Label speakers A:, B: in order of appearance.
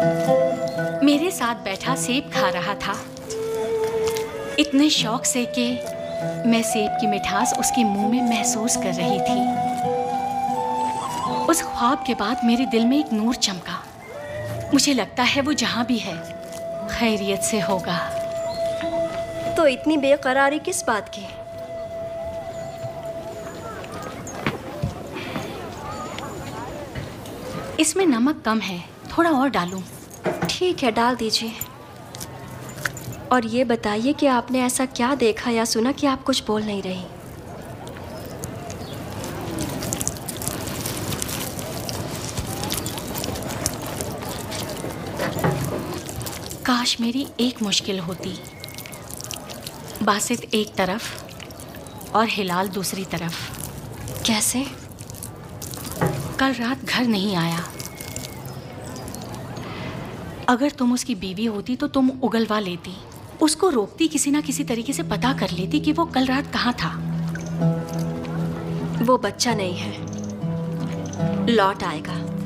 A: मेरे साथ बैठा सेब खा रहा था, इतने शौक से कि मैं सेब की मिठास उसके मुंह में महसूस कर रही थी। उस ख्वाब के बाद मेरे दिल में एक नूर चमका। मुझे लगता है वो जहां भी है खैरियत से होगा।
B: तो इतनी बेकरारी किस बात की?
A: इसमें नमक कम है, थोड़ा और डालूं?
B: ठीक है, डाल दीजिए। और ये बताइए कि आपने ऐसा क्या देखा या सुना कि आप कुछ बोल नहीं रही?
A: काश मेरी एक मुश्किल होती। बासित एक तरफ और हिलाल दूसरी तरफ।
B: कैसे?
A: कल रात घर नहीं आया। अगर तुम उसकी बीवी होती तो तुम उगलवा लेती, उसको रोकती, किसी ना किसी तरीके से पता कर लेती कि वो कल रात कहाँ था।
B: वो बच्चा नहीं है, लौट आएगा।